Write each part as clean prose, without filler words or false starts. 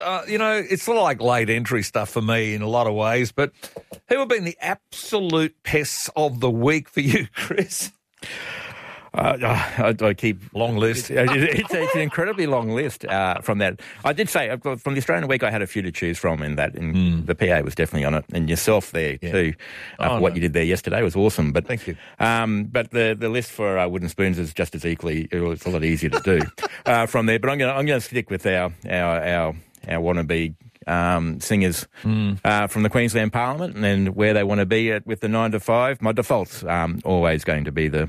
it's sort of like late entry stuff for me in a lot of ways, but who have been the absolute pests of the week for you, Chris? I keep long list. It's an incredibly long list from that. I did say from the Australian Week I had a few to choose from in that, and the PA was definitely on it, and yourself there too. What you did there yesterday was awesome. But thank you. But the list for Wooden Spoons is just as equally. It's a lot easier to do from there. But I'm going to stick with our wannabe singers from the Queensland Parliament and where they want to be with the 9 to 5. My default's always going to be the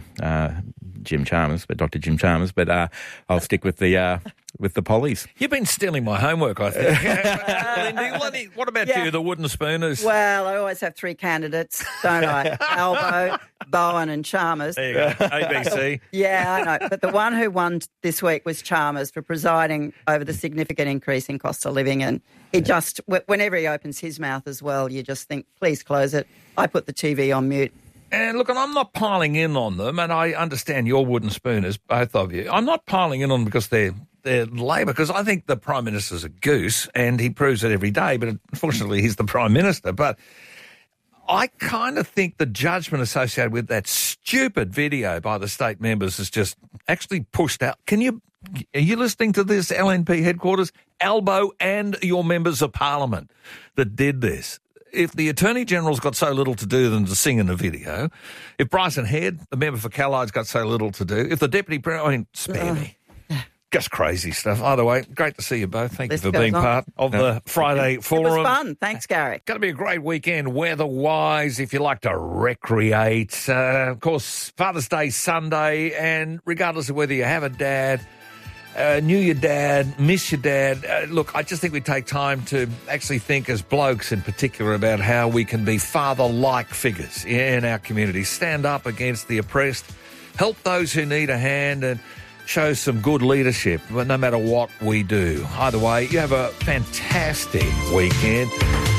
Jim Chalmers, Dr. Jim Chalmers, but I'll stick with the Pollies. You've been stealing my homework, I think. Lindy, what about you, the Wooden Spooners? Well, I always have three candidates, don't I? Albo, Bowen and Chalmers. There you go, ABC. Yeah, I know. But the one who won this week was Chalmers for presiding over the significant increase in cost of living. And he just, whenever he opens his mouth as well, you just think, please close it. I put the TV on mute. And look, and I'm not piling in on them, and I understand your Wooden Spooners, both of you. I'm not piling in on them because they're Labor, because I think the Prime Minister's a goose, and he proves it every day, but unfortunately he's the Prime Minister. But I kind of think the judgment associated with that stupid video by the state members is just actually pushed out. Are you listening to this, LNP headquarters? Albo and your members of Parliament that did this. If the Attorney-General's got so little to do than to sing in the video, if Bryson Head, the member for Callide's got so little to do, if the Deputy spare me. Just crazy stuff. Either way, great to see you both. Thank you for being part of the Friday Forum. It was fun. Thanks, Gary. Going to be a great weekend weather-wise if you like to recreate. Of course, Father's Day Sunday, and regardless of whether you have a dad, knew your dad, miss your dad, look, I just think we take time to actually think as blokes in particular about how we can be father-like figures in our community. Stand up against the oppressed, help those who need a hand, and show some good leadership, but no matter what we do. Either way, you have a fantastic weekend.